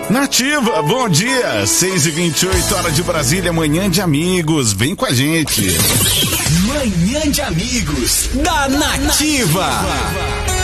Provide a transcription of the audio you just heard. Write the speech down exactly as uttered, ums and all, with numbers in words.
Nativa, bom dia, seis e vinte e oito, hora de Brasília, manhã de amigos, vem com a gente. Manhã de amigos da Nativa.